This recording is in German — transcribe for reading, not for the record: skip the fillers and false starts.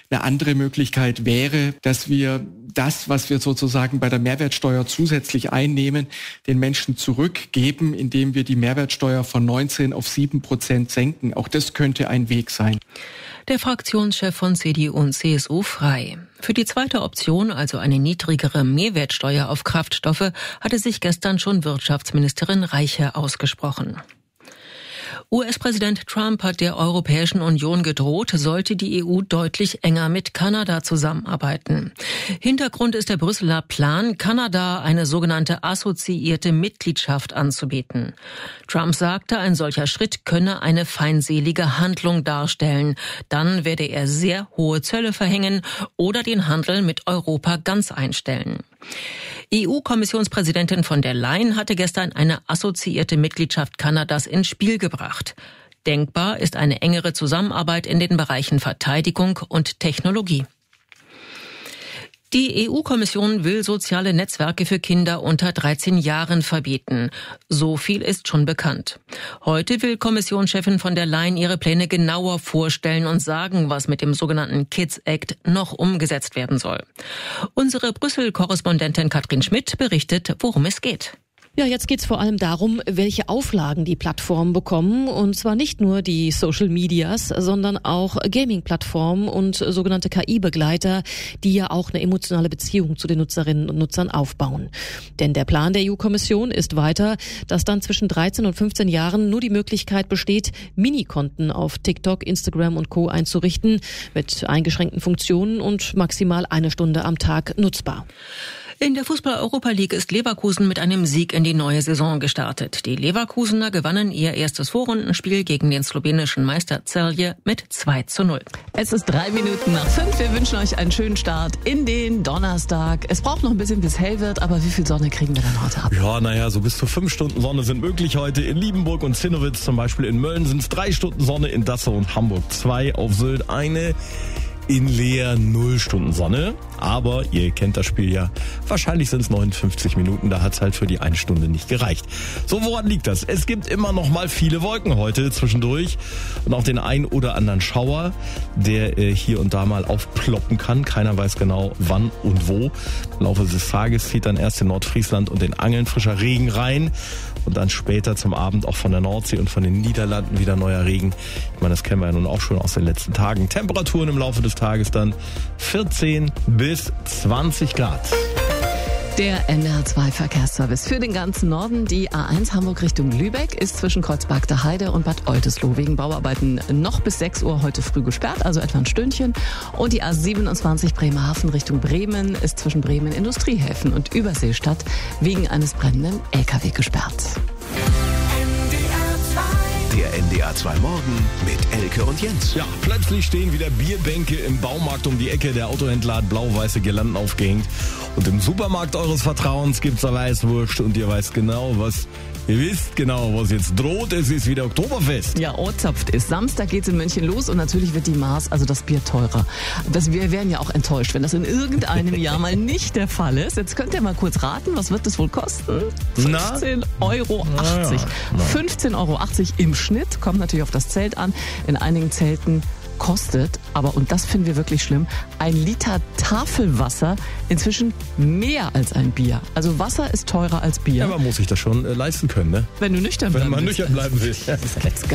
Eine andere Möglichkeit wäre, dass wir das, was wir sozusagen bei der Mehrwertsteuer zusätzlich einnehmen, den Menschen zurückgeben, indem wir die Mehrwertsteuer von 19 auf 7% senken. Auch das könnte ein Weg sein. Der Fraktionschef von CDU und CSU frei. Für die zweite Option, also eine niedrigere Mehrwertsteuer auf Kraftstoffe, hatte sich gestern schon Wirtschaftsministerin Reiche ausgesprochen. US-Präsident Trump hat der Europäischen Union gedroht, sollte die EU deutlich enger mit Kanada zusammenarbeiten. Hintergrund ist der Brüsseler Plan, Kanada eine sogenannte assoziierte Mitgliedschaft anzubieten. Trump sagte, ein solcher Schritt könne eine feindselige Handlung darstellen. Dann werde er sehr hohe Zölle verhängen oder den Handel mit Europa ganz einstellen. EU-Kommissionspräsidentin von der Leyen hatte gestern eine assoziierte Mitgliedschaft Kanadas ins Spiel gebracht. Denkbar ist eine engere Zusammenarbeit in den Bereichen Verteidigung und Technologie. Die EU-Kommission will soziale Netzwerke für Kinder unter 13 Jahren verbieten. So viel ist schon bekannt. Heute will Kommissionschefin von der Leyen ihre Pläne genauer vorstellen und sagen, was mit dem sogenannten Kids Act noch umgesetzt werden soll. Unsere Brüssel-Korrespondentin Katrin Schmidt berichtet, worum es geht. Ja, jetzt geht's vor allem darum, welche Auflagen die Plattformen bekommen. Und zwar nicht nur die Social Medias, sondern auch Gaming-Plattformen und sogenannte KI-Begleiter, die ja auch eine emotionale Beziehung zu den Nutzerinnen und Nutzern aufbauen. Denn der Plan der EU-Kommission ist weiter, dass dann zwischen 13 und 15 Jahren nur die Möglichkeit besteht, Minikonten auf TikTok, Instagram und Co. einzurichten, mit eingeschränkten Funktionen und maximal 1 Stunde am Tag nutzbar. In der Fußball-Europa League ist Leverkusen mit einem Sieg in die neue Saison gestartet. Die Leverkusener gewannen ihr erstes Vorrundenspiel gegen den slowenischen Meister Celje mit 2:0. Es ist 3 Minuten nach 5. Wir wünschen euch einen schönen Start in den Donnerstag. Es braucht noch ein bisschen, bis hell wird, aber wie viel Sonne kriegen wir dann heute ab? Ja, so bis zu 5 Stunden Sonne sind möglich heute. In Liebenburg und Zinnowitz zum Beispiel. In Mölln sind es 3 Stunden Sonne, in Dassau und Hamburg 2, auf Sylt 1. In Leer 0 Stunden Sonne, aber ihr kennt das Spiel ja, wahrscheinlich sind es 59 Minuten, da hat es halt für die 1 Stunde nicht gereicht. So, woran liegt das? Es gibt immer noch mal viele Wolken heute zwischendurch und auch den ein oder anderen Schauer, der hier und da mal aufploppen kann. Keiner weiß genau wann und wo. Im Laufe des Tages zieht dann erst in Nordfriesland und den Angeln frischer Regen rein und dann später zum Abend auch von der Nordsee und von den Niederlanden wieder neuer Regen. Ich meine, das kennen wir ja nun auch schon aus den letzten Tagen. Temperaturen im Laufe des Tages dann 14 bis 20 Grad. Der NDR2-Verkehrsservice für den ganzen Norden. Die A1 Hamburg Richtung Lübeck ist zwischen Kreuzberg der Heide und Bad Oldesloe wegen Bauarbeiten noch bis 6 Uhr heute früh gesperrt, also etwa ein Stündchen. Und die A27 Bremerhaven Richtung Bremen ist zwischen Bremen Industriehäfen und Überseestadt wegen eines brennenden LKW gesperrt. Der NDR2 Morgen mit Elke und Jens. Ja, plötzlich stehen wieder Bierbänke im Baumarkt um die Ecke. Der Autohändler hat blau-weiße Girlanden aufgehängt. Und im Supermarkt eures Vertrauens gibt's da Weißwurst und ihr wisst genau, was jetzt droht. Es ist wieder Oktoberfest. Ja, Ohrzapft ist. Samstag geht's in München los und natürlich wird die Maß, also das Bier, teurer. Wir wären ja auch enttäuscht, wenn das in irgendeinem Jahr mal nicht der Fall ist. Jetzt könnt ihr mal kurz raten, was wird das wohl kosten? 15,80 €. 15,80 € im Schnitt. Kommt natürlich auf das Zelt an. In einigen Zelten kostet, aber, und das finden wir wirklich schlimm, 1 Liter Tafelwasser inzwischen mehr als ein Bier. Also Wasser ist teurer als Bier. Ja, man muss sich das schon leisten können, ne? Wenn du nüchtern bleiben willst. Wenn man nüchtern bleiben will. Das ist jetzt